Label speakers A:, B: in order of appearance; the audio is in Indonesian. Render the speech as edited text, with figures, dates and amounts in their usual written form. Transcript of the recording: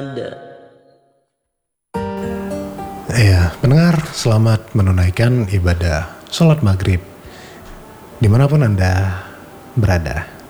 A: Ya, pendengar, selamat menunaikan ibadah sholat maghrib dimanapun Anda berada.